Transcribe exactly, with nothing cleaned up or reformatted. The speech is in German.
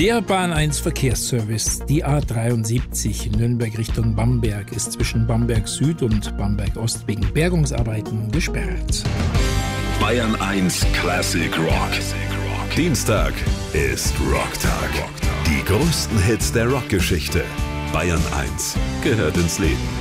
Der Bahn eins Verkehrsservice, die A dreiundsiebzig Nürnberg Richtung Bamberg, ist zwischen Bamberg Süd und Bamberg Ost wegen Bergungsarbeiten gesperrt. Bayern eins Classic Rock. Dienstag ist Rocktag. Die größten Hits der Rockgeschichte. Bayern eins gehört ins Leben.